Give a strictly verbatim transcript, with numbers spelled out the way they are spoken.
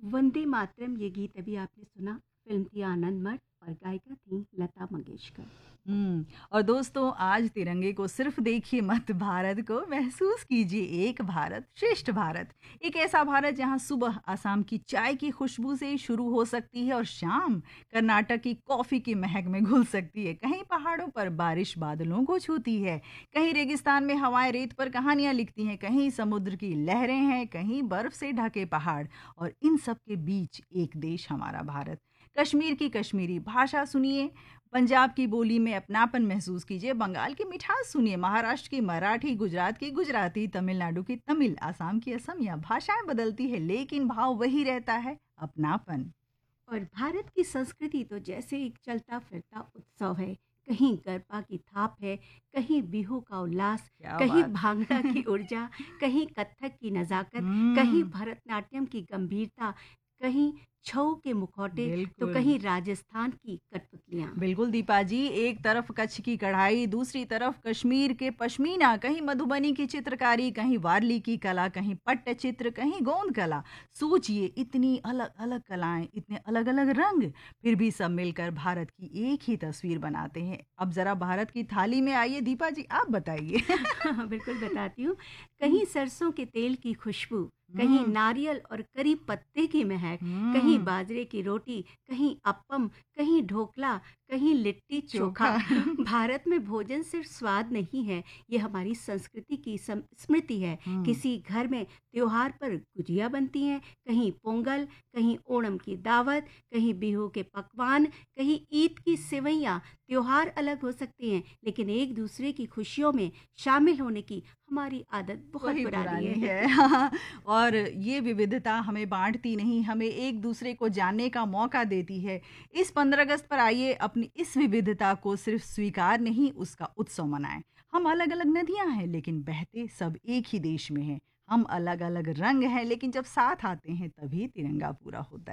वंदे मातरम ये गीत अभी आपने सुना, फिल्म थी आनंद मठ और गायिका थी लता मंगेशकर। हुँ, और दोस्तों आज तिरंगे को सिर्फ़ देखिए मत, भारत को महसूस कीजिए। एक भारत श्रेष्ठ भारत। एक ऐसा भारत जहाँ सुबह असम की चाय की खुशबू से शुरू हो सकती है और शाम कर्नाटक की कॉफ़ी की महक में घुल सकती है। कहीं पहाड़ों पर बारिश बादलों को छूती है, कहीं रेगिस्तान में हवाएँ रेत पर कहानियाँ लिखती हैं, कहीं समुद्र की लहरें हैं, कहीं बर्फ़ से ढके पहाड़ और इन सब के बीच एक देश हमारा भारत। कश्मीर की कश्मीरी भाषा सुनिए, पंजाब की बोली में अपनापन महसूस कीजिए, बंगाल की मिठास सुनिए, महाराष्ट्र की मराठी, गुजरात की गुजराती, तमिलनाडु की तमिल, आसाम की असमिया। भाषाएं बदलती है लेकिन भाव वही रहता है, अपनापन। और भारत की संस्कृति तो जैसे एक चलता फिरता उत्सव है। कहीं गरबा की थाप है, कहीं बिहू का उल्लास, क्या कहीं बात। भांगड़ा की ऊर्जा, कहीं कथक की नजाकत, कहीं हम्म। भरतनाट्यम की गंभीरता, कहीं छऊ के मुखौटे, तो बिल्कुल। कहीं राजस्थान की कठपुतलियां। बिल्कुल दीपा जी, एक तरफ कच्छ की कढ़ाई, दूसरी तरफ कश्मीर के पश्मीना, कहीं मधुबनी की चित्रकारी, कहीं वारली की कला, कहीं पट्टचित्र, कहीं गोंद कला। सोचिए इतनी अलग अलग कलाएं, इतने अलग अलग रंग, फिर भी सब मिलकर भारत की एक ही तस्वीर बनाते हैं। अब जरा भारत की थाली में आइए दीपा जी, आप बताइए। हाँ, बिल्कुल बताती हूँ। कहीं सरसों के तेल की खुशबू, कहीं हम्म। नारियल और करी पत्ते की महक, कहीं हम्म। बाजरे की रोटी, कहीं अप्पम, कहीं ढोकला, कहीं लिट्टी चोखा। चोखा। भारत में भोजन सिर्फ स्वाद नहीं है, ये हमारी संस्कृति की सम- स्मृति है। हम्म। किसी घर में त्योहार पर गुजिया बनती हैं, कहीं पोंगल, कहीं ओणम की दावत, कहीं बिहू के पकवान, कहीं ईद की सेवैयाँ। त्योहार अलग हो सकते हैं, लेकिन एक दूसरे की खुशियों में शामिल होने की हमारी आदत बहुत वही पुरानी पुरानी है। है। हाँ, और ये विविधता हमें बाँटती नहीं, हमें एक-दूसरे को जानने का मौका देती है। इस पंद्रह अगस्त पर आइए अपनी इस विविधता को सिर्फ़ स्वीकार नहीं, उसका उत्सव मनाएँ। हम अलग-अलग नदियाँ हैं, लेकिन बहते सब एक ही देश में हैं। हम अलग-अलग रंग हैं, लेकिन जब साथ आते हैं, तभी तिरंगा पूरा होता है।